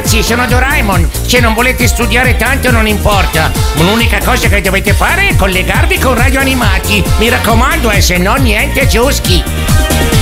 ragazzi, sono Doraemon. Se non volete studiare tanto non importa. L'unica cosa che dovete fare è collegarvi con Radio Animati. Mi raccomando, se no niente giuschi.